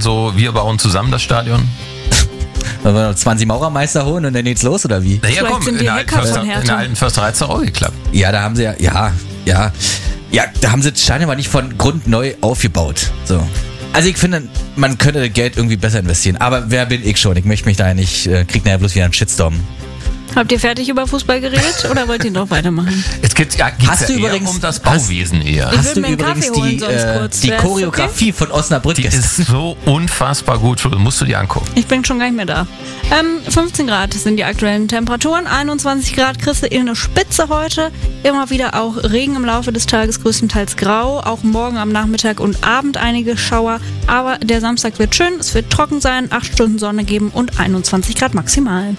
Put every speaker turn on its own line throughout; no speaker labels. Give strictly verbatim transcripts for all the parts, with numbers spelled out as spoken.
so, wir bauen zusammen das Stadion?
Wollen wir noch zwanzig Maurermeister holen und dann geht's los, oder wie?
Naja,
Vielleicht
komm,
sind
in
die
der, alten
Hacker von
Förster, in
Hertha.
der alten Försterei hat's doch auch geklappt.
Ja, da haben sie ja, ja, ja, ja, da haben sie das Stadion aber nicht von Grund neu aufgebaut. So. Also ich finde, man könnte das Geld irgendwie besser investieren. Aber wer bin ich schon? Ich möchte mich da nicht, äh, krieg nachher bloß wieder einen Shitstorm.
Habt ihr fertig über Fußball geredet oder wollt ihr noch weitermachen?
Es geht ja, geht's
Hast
ja
du
eher
übrigens-
um das
hast-
Bauwesen eher.
Ich
Hast
würde
du
mir einen
übrigens
Kaffee holen
die,
sonst
äh,
kurz.
die
Wär's
Choreografie von Osnabrück
Die
gestern?
ist so unfassbar gut, musst du dir angucken.
Ich bin schon gar nicht mehr da. Ähm, fünfzehn Grad sind die aktuellen Temperaturen. einundzwanzig Grad kriegst du in eine Spitze heute. Immer wieder auch Regen im Laufe des Tages, größtenteils grau. Auch morgen am Nachmittag und Abend einige Schauer. Aber der Samstag wird schön, es wird trocken sein, acht Stunden Sonne geben und einundzwanzig Grad maximal.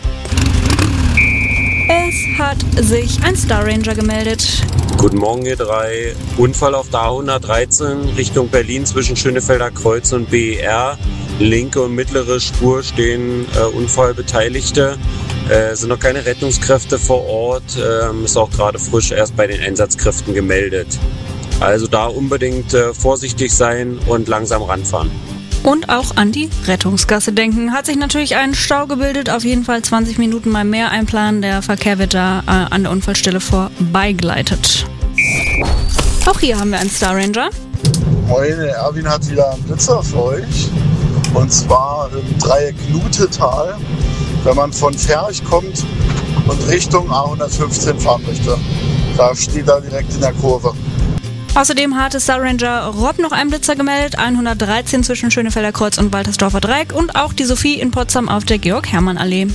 Es hat sich ein Star Ranger gemeldet.
Guten Morgen, ihr drei. Unfall auf der A hundertdreizehn Richtung Berlin zwischen Schönefelder Kreuz und B E R. Linke und mittlere Spur stehen äh, Unfallbeteiligte. Äh, sind noch keine Rettungskräfte vor Ort. Ähm, ist auch gerade frisch erst bei den Einsatzkräften gemeldet. Also da unbedingt äh, vorsichtig sein und langsam ranfahren.
Und auch an die Rettungsgasse denken. Hat sich natürlich ein Stau gebildet, auf jeden Fall zwanzig Minuten mal mehr einplanen. Der Verkehr wird da äh, an der Unfallstelle vorbeigeleitet. Auch hier haben wir einen Star Ranger.
Moin, der Erwin hat wieder einen Blitzer für euch. Und zwar im Dreieck Lutetal, wenn man von Ferch kommt und Richtung A hundertfünfzehn fahren möchte. Da steht er direkt in der Kurve.
Außerdem hatte Star Ranger Rob noch einen Blitzer gemeldet, hundertdreizehn zwischen Schönefelder Kreuz und Waltersdorfer Dreieck und auch die Sophie in Potsdam auf der Georg-Hermann-Allee.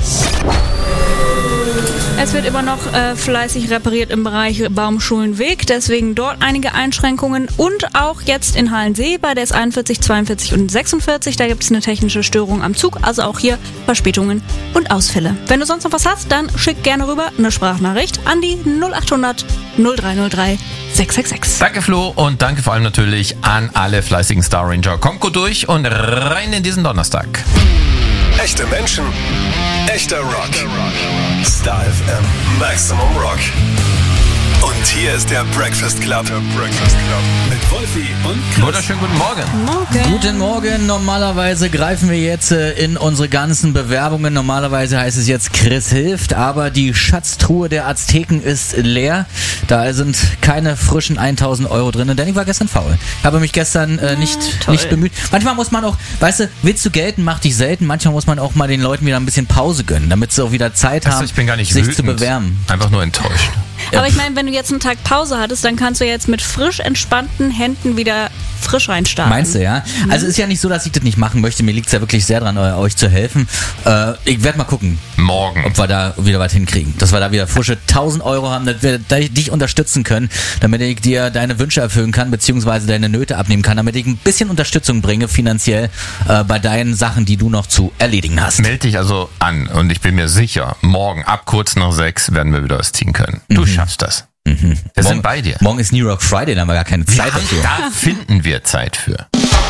Es wird immer noch äh, fleißig repariert im Bereich Baumschulenweg, deswegen dort einige Einschränkungen und auch jetzt in Hallensee bei der S einundvierzig, zweiundvierzig und sechsundvierzig, da gibt es eine technische Störung am Zug, also auch hier Verspätungen und Ausfälle. Wenn du sonst noch was hast, dann schick gerne rüber eine Sprachnachricht an die null achthundert null drei null drei sechs sechs sechs.
Danke Flo und danke vor allem natürlich an alle fleißigen Star Ranger. Kommt gut durch und rein in diesen Donnerstag.
Echte Menschen, echter Rock. Star F M Maximum Rock. Und hier ist der Breakfast Club. Der Breakfast Club. Mit Wolfi und Chris.
Wunderschönen guten Morgen.
Morgen.
Guten Morgen. Normalerweise greifen wir jetzt äh, in unsere ganzen Bewerbungen. Normalerweise heißt es jetzt Chris hilft, aber die Schatztruhe der Azteken ist leer. Da sind keine frischen tausend Euro drin, denn ich war gestern faul. Habe mich gestern äh, nicht,
toll.
nicht bemüht. Manchmal muss man auch, weißt du, willst du gelten, mach dich selten. Manchmal muss man auch mal den Leuten wieder ein bisschen Pause gönnen, damit sie auch wieder Zeit
Also
haben,
ich bin gar nicht
sich
wütend,
zu bewerben.
einfach nur enttäuscht.
Aber ich meine, wenn du jetzt einen Tag Pause hattest, dann kannst du jetzt mit frisch entspannten Händen wieder frisch reinstarten.
Meinst du, ja?
Mhm.
Also ist ja nicht so, dass ich das nicht machen möchte. Mir liegt es ja wirklich sehr dran, euch zu helfen. Äh, ich werde mal gucken,
Morgen.
ob wir da wieder was hinkriegen. Dass wir da wieder frische tausend Euro haben, dass wir dich unterstützen können, damit ich dir deine Wünsche erfüllen kann, beziehungsweise deine Nöte abnehmen kann, damit ich ein bisschen Unterstützung bringe, finanziell, äh, bei deinen Sachen, die du noch zu erledigen hast.
Meld dich also an und ich bin mir sicher, morgen ab kurz nach sechs werden wir wieder was ziehen können. Du
Mhm.
schaffst das.
Mhm.
Wir
morgen,
sind bei dir.
Morgen ist New York Friday, da haben wir gar keine Zeit
Ja,
dafür.
da finden wir Zeit für.